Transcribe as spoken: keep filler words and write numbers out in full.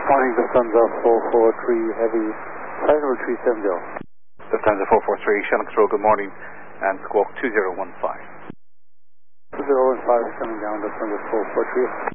Good morning, Lufthansa four four three Heavy, flight number three seventy. Lufthansa four four three, Shannon Control, good morning, and squawk two zero one five. two zero one five is coming down, Lufthansa four four three.